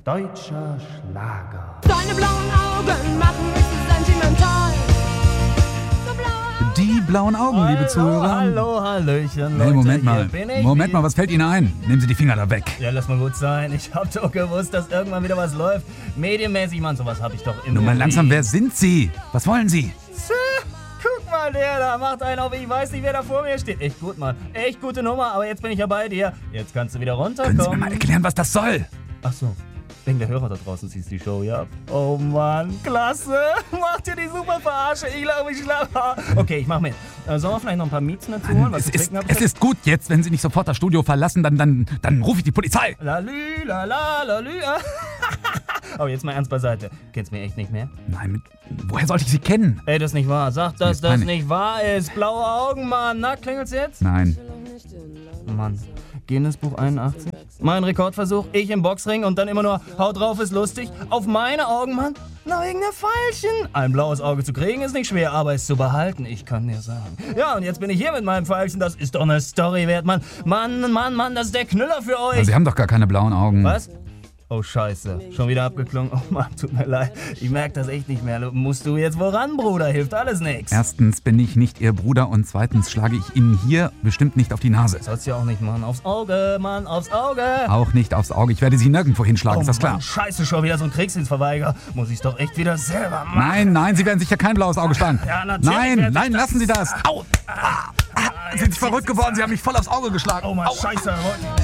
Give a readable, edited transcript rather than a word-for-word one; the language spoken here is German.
Deutscher Schlager. Deine blauen Augen machen mich so sentimental. So blaue Die blauen Augen, liebe Zuhörer. Hallo, hallöchen, Nee, Leute, Moment mal. hier bin ich Moment wieder. mal, was fällt Ihnen ein? Nehmen Sie die Finger da weg. Ja, lass mal gut sein. Ich hab doch gewusst, dass irgendwann wieder was läuft. Medienmäßig, Mann, sowas hab ich doch immer. Nun mal langsam, wer sind Sie? Was wollen Sie? Guck mal, der da macht einen auf, ich weiß nicht, wer da vor mir steht. Echt gut, Mann. Echt gute Nummer, aber jetzt bin ich ja bei dir. Jetzt kannst du wieder Können Sie mir runterkommen. mal erklären, was das soll? Ach so. Wegen der Hörer da draußen ziehst die Show ja ab. Oh Mann, klasse. Macht ihr die super Verarsche. Ich glaube, ich schlafe. Okay, ich mach mit. Sollen wir vielleicht noch ein paar Mieten dazu holen? Was Es zu ist, trinken es ist gut jetzt, wenn Sie nicht sofort das Studio verlassen, dann rufe ich die Polizei. Lalü, lala, lalü. Aber jetzt mal ernst beiseite. Kennst du mich echt nicht mehr? Nein, woher sollte ich Sie kennen? Ey, das ist nicht wahr. Sag, dass Ist das peinlich. nicht wahr ist. Blaue Augen, Mann. Na, klingelt's jetzt? Nein. Mann. Guinness Buch 81. Mein Rekordversuch. Ich im Boxring und dann immer nur haut drauf ist lustig. Auf meine Augen, Mann. Na, wegen der Pfeilchen. Ein blaues Auge zu kriegen ist nicht schwer, aber es zu behalten, ich kann dir sagen. Ja, und jetzt bin ich hier mit meinem Pfeilchen. Das ist doch eine Story wert, Mann. Mann, das ist der Knüller für euch. Sie haben doch gar keine blauen Augen. Was? Oh, scheiße. Schon wieder abgeklungen. Oh Mann, tut mir leid. Ich merke das echt nicht mehr. Musst du jetzt woran, Bruder? Hilft alles nix. Erstens bin ich nicht Ihr Bruder und zweitens schlage ich Ihnen hier bestimmt nicht auf die Nase. Sollst du ja auch nicht machen. Aufs Auge, Mann, aufs Auge. Auch nicht aufs Auge. Ich werde Sie nirgendwo hinschlagen, Oh ist das klar? Mann, scheiße, schon wieder so ein Kriegsdienstverweigerer. Muss ich doch echt wieder selber machen. Nein, Sie werden sicher kein blaues Auge schlagen. Ja, natürlich werde ich das. Lassen Sie das. Au! Sind Sie verrückt geworden? Sie haben mich voll aufs Auge geschlagen. Oh Mann, Au. scheiße.